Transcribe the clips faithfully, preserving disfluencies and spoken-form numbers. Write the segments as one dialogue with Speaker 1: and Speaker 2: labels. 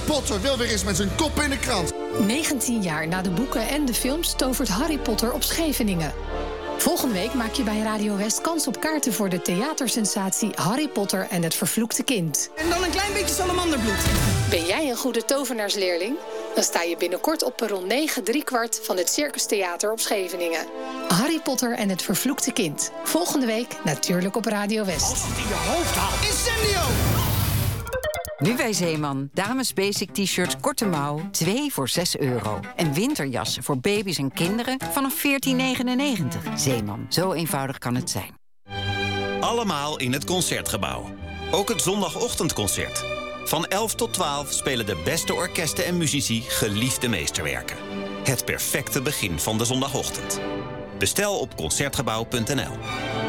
Speaker 1: Potter wil weer eens met zijn kop in de krant.
Speaker 2: negentien jaar na de boeken en de films tovert Harry Potter op Scheveningen. Volgende week maak je bij Radio West kans op kaarten voor de theatersensatie Harry Potter en het vervloekte kind.
Speaker 3: En dan een klein beetje salamanderbloed.
Speaker 2: Ben jij een goede tovenaarsleerling? Dan sta je binnenkort op perron negen driekwart van het Circus Theater op Scheveningen. Harry Potter en het vervloekte kind. Volgende week natuurlijk op Radio West.
Speaker 3: Als het in je hoofd haalt. Incendio!
Speaker 4: Nu bij Zeeman. Dames basic t-shirts korte mouw, twee voor zes euro. En winterjassen voor baby's en kinderen vanaf veertien negenennegentig. Zeeman, zo eenvoudig kan het zijn.
Speaker 5: Allemaal in het Concertgebouw. Ook het zondagochtendconcert. Van elf tot twaalf spelen de beste orkesten en muzici geliefde meesterwerken. Het perfecte begin van de zondagochtend. Bestel op concertgebouw punt n l.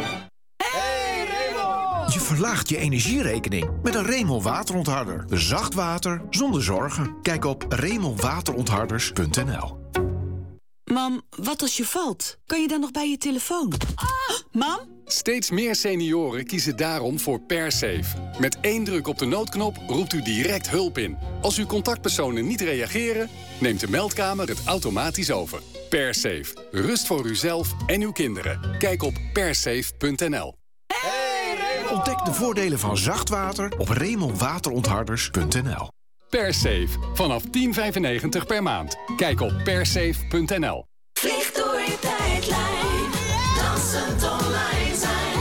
Speaker 6: Je verlaagt je energierekening met een Remel waterontharder. Zacht water zonder zorgen. Kijk op remel waterontharders punt n l.
Speaker 7: Mam, wat als je valt? Kan je dan nog bij je telefoon? Ah! Mam?
Speaker 8: Steeds meer senioren kiezen daarom voor PearSafe. Met één druk op de noodknop roept u direct hulp in. Als uw contactpersonen niet reageren, neemt de meldkamer het automatisch over. PearSafe. Rust voor uzelf en uw kinderen. Kijk op pearsafe punt n l.
Speaker 6: Ontdek de voordelen van zacht water op remel waterontharders punt n l.
Speaker 8: PearSafe. Vanaf tien vijfennegentig per maand. Kijk op pearsafe punt n l.
Speaker 9: Vlieg door je tijdlijn. Dansend online zijn.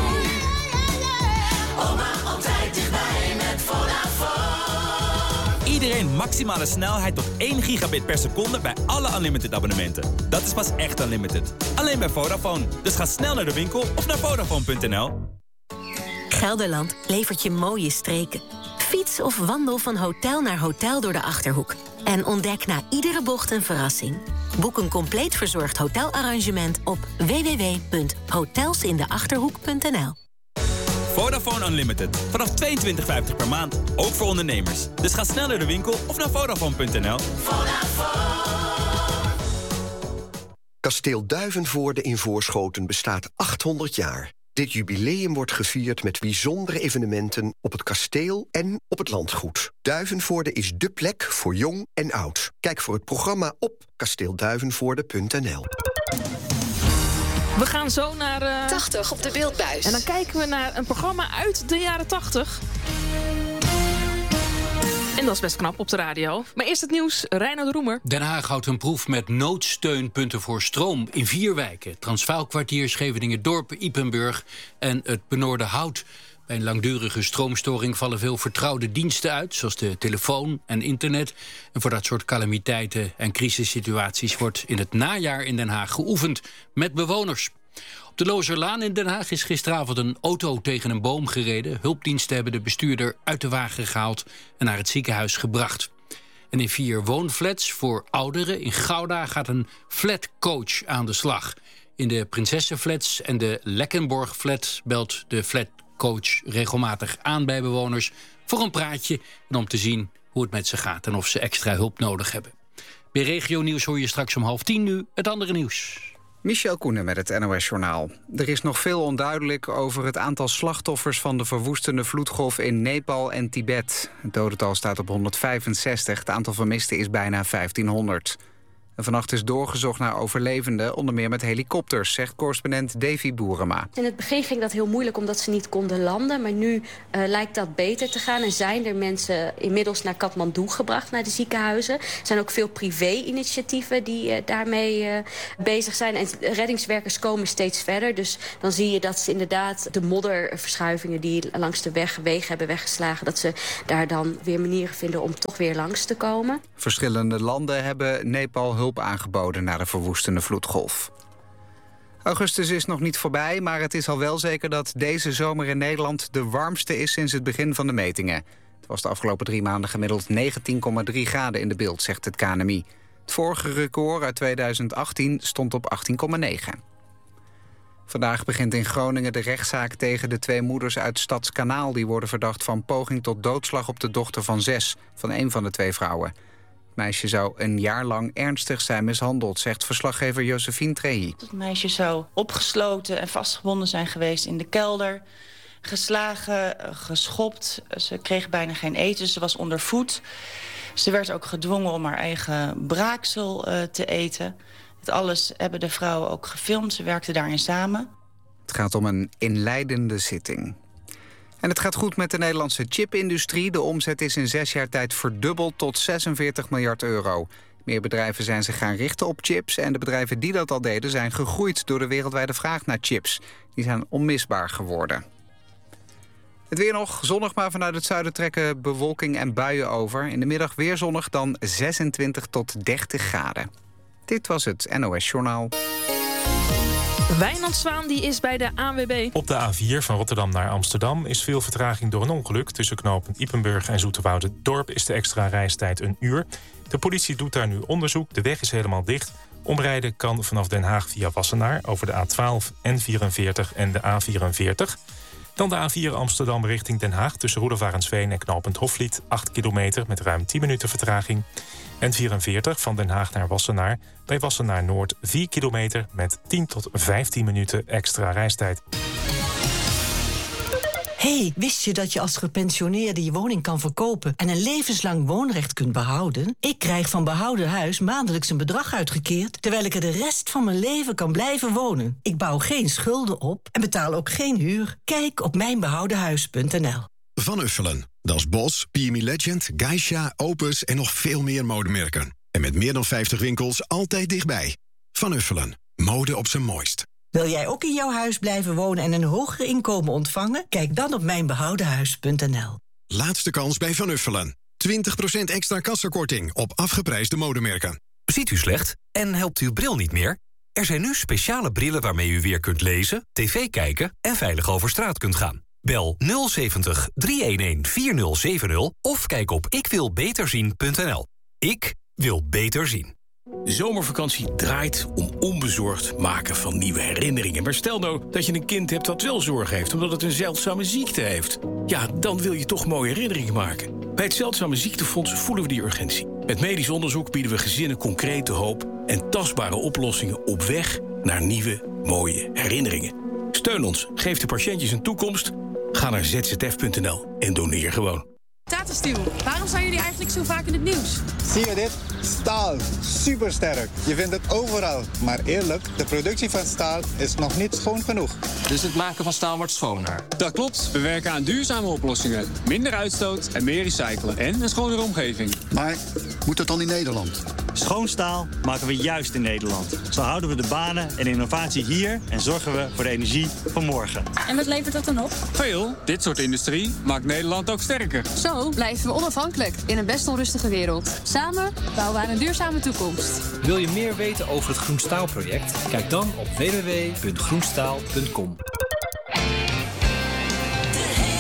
Speaker 9: Oma altijd dichtbij met Vodafone.
Speaker 10: Iedereen maximale snelheid tot één gigabit per seconde bij alle Unlimited abonnementen. Dat is pas echt Unlimited. Alleen bij Vodafone. Dus ga snel naar de winkel of naar Vodafone punt n l.
Speaker 11: Gelderland levert je mooie streken. Fiets of wandel van hotel naar hotel door de Achterhoek. En ontdek na iedere bocht een verrassing. Boek een compleet verzorgd hotelarrangement op w w w punt hotelsindeachterhoek punt n l.
Speaker 10: Vodafone Unlimited. Vanaf tweeëntwintig vijftig per maand. Ook voor ondernemers. Dus ga snel naar de winkel of naar Vodafone punt n l.
Speaker 9: Vodafone.
Speaker 12: Kasteel Duivenvoorde in Voorschoten bestaat achthonderd jaar. Dit jubileum wordt gevierd met bijzondere evenementen op het kasteel en op het landgoed. Duivenvoorde is dé plek voor jong en oud. Kijk voor het programma op kasteel duivenvoorde punt n l.
Speaker 13: We gaan zo naar... Uh...
Speaker 2: tachtig op de beeldbuis.
Speaker 13: En dan kijken we naar een programma uit de jaren tachtig. En dat is best knap op de radio. Maar eerst het nieuws, Reinoud Roemer.
Speaker 14: Den Haag houdt een proef met noodsteunpunten voor stroom in vier wijken. Transvaalkwartier, Scheveningen-Dorp, Ypenburg en het Benoorde Hout. Bij een langdurige stroomstoring vallen veel vertrouwde diensten uit, zoals de telefoon en internet. En voor dat soort calamiteiten en crisissituaties wordt in het najaar in Den Haag geoefend met bewoners. Op de Lozerlaan in Den Haag is gisteravond een auto tegen een boom gereden. Hulpdiensten hebben de bestuurder uit de wagen gehaald en naar het ziekenhuis gebracht. En in vier woonflats voor ouderen in Gouda gaat een flatcoach aan de slag. In de Prinsessenflats en de Lekkenborgflat belt de flatcoach regelmatig aan bij bewoners voor een praatje en om te zien hoe het met ze gaat en of ze extra hulp nodig hebben. Bij Regio Nieuws hoor je straks om half tien. Nu het andere nieuws.
Speaker 15: Michel Koenen met het N O S-journaal. Er is nog veel onduidelijk over het aantal slachtoffers van de verwoestende vloedgolf in Nepal en Tibet. Het dodental staat op honderdvijfenzestig, het aantal vermisten is bijna vijftienhonderd. En vannacht is doorgezocht naar overlevenden, onder meer met helikopters, zegt correspondent Davy Boerema.
Speaker 16: In het begin ging dat heel moeilijk omdat ze niet konden landen, maar nu uh, lijkt dat beter te gaan en zijn er mensen inmiddels naar Kathmandu gebracht, naar de ziekenhuizen. Er zijn ook veel privé-initiatieven die uh, daarmee uh, bezig zijn en reddingswerkers komen steeds verder. Dus dan zie je dat ze inderdaad de modderverschuivingen die langs de weg, wegen hebben weggeslagen, dat ze daar dan weer manieren vinden om toch weer langs te komen.
Speaker 15: Verschillende landen hebben Nepal hulp aangeboden na de verwoestende vloedgolf. Augustus is nog niet voorbij, maar het is al wel zeker dat deze zomer in Nederland de warmste is sinds het begin van de metingen. Het was de afgelopen drie maanden gemiddeld negentien komma drie graden in de beeld, zegt het K N M I. Het vorige record uit tweeduizend achttien stond op achttien komma negen. Vandaag begint in Groningen de rechtszaak tegen de twee moeders uit Stadskanaal. Die worden verdacht van poging tot doodslag op de dochter van zes van een van de twee vrouwen. Het meisje zou een jaar lang ernstig zijn mishandeld, zegt verslaggever Josephine Trehi.
Speaker 17: Het meisje zou opgesloten en vastgebonden zijn geweest in de kelder. Geslagen, geschopt. Ze kreeg bijna geen eten, ze was ondervoed. Ze werd ook gedwongen om haar eigen braaksel uh, te eten. Dat alles hebben de vrouwen ook gefilmd. Ze werkten daarin samen.
Speaker 15: Het gaat om een inleidende zitting. En het gaat goed met de Nederlandse chipindustrie. De omzet is in zes jaar tijd verdubbeld tot zesenveertig miljard euro. Meer bedrijven zijn zich gaan richten op chips. En de bedrijven die dat al deden zijn gegroeid door de wereldwijde vraag naar chips. Die zijn onmisbaar geworden. Het weer nog, zonnig, maar vanuit het zuiden trekken bewolking en buien over. In de middag weer zonnig, dan zesentwintig tot dertig graden. Dit was het N O S Journaal.
Speaker 13: Wijnand Zwaan die is bij de A N W B.
Speaker 18: Op de A vier van Rotterdam naar Amsterdam is veel vertraging door een ongeluk. Tussen knooppunt Ypenburg en Zoeterwoude-Dorp is de extra reistijd een uur. De politie doet daar nu onderzoek. De weg is helemaal dicht. Omrijden kan vanaf Den Haag via Wassenaar over de A twaalf, N vierenveertig en de A vierenveertig. Dan de A vier Amsterdam richting Den Haag tussen Roelofarensveen en knooppunt Hofvliet. acht kilometer met ruim tien minuten vertraging. N vierenveertig van Den Haag naar Wassenaar. Bij Wassenaar Noord vier kilometer met tien tot vijftien minuten extra reistijd.
Speaker 19: Hey, wist je dat je als gepensioneerde je woning kan verkopen en een levenslang woonrecht kunt behouden? Ik krijg van Behouden Huis maandelijks een bedrag uitgekeerd, terwijl ik er de rest van mijn leven kan blijven wonen. Ik bouw geen schulden op en betaal ook geen huur. Kijk op mijn behouden huis punt n l.
Speaker 20: Van Uffelen. Dat is Bos, P M E Legend, Geisha, Opus en nog veel meer modemerken. En met meer dan vijftig winkels altijd dichtbij. Van Uffelen. Mode op zijn mooist.
Speaker 19: Wil jij ook in jouw huis blijven wonen en een hoger inkomen ontvangen? Kijk dan op mijn behouden huis punt n l.
Speaker 20: Laatste kans bij Van Uffelen. twintig procent extra kassakorting op afgeprijsde modemerken.
Speaker 21: Ziet u slecht en helpt uw bril niet meer? Er zijn nu speciale brillen waarmee u weer kunt lezen, tv kijken en veilig over straat kunt gaan. Bel nul zeventig, driehonderdeenendertig, vierduizend of kijk op ik wil beter zien punt n l. Ik wil beter zien.
Speaker 22: De zomervakantie draait om onbezorgd maken van nieuwe herinneringen. Maar stel nou dat je een kind hebt dat wel zorg heeft, omdat het een zeldzame ziekte heeft. Ja, dan wil je toch mooie herinneringen maken. Bij het Zeldzame Ziektefonds voelen we die urgentie. Met medisch onderzoek bieden we gezinnen concrete hoop en tastbare oplossingen op weg naar nieuwe, mooie herinneringen. Steun ons, geef de patiëntjes een toekomst. Ga naar z z f punt n l en doneer gewoon.
Speaker 23: Tata Steel, waarom zijn jullie eigenlijk zo vaak in het nieuws?
Speaker 24: Zie je dit? Staal. Supersterk. Je vindt het overal. Maar eerlijk, de productie van staal is nog niet schoon genoeg.
Speaker 25: Dus het maken van staal wordt schoner?
Speaker 26: Dat klopt. We werken aan duurzame oplossingen. Minder uitstoot en meer recyclen. En een schonere omgeving.
Speaker 1: Maar moet dat dan in Nederland?
Speaker 27: Schoon staal maken we juist in Nederland. Zo houden we de banen en innovatie hier en zorgen we voor de energie van morgen.
Speaker 23: En wat levert dat dan op?
Speaker 26: Veel. Dit soort industrie maakt Nederland ook sterker.
Speaker 23: Zo blijven we onafhankelijk in een best onrustige wereld. Samen bouwen we aan een duurzame toekomst.
Speaker 28: Wil je meer weten over het Groenstaalproject? Kijk dan op w w w punt groenstaal punt com.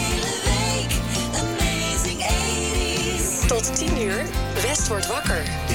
Speaker 2: Tot tien uur, West wordt wakker.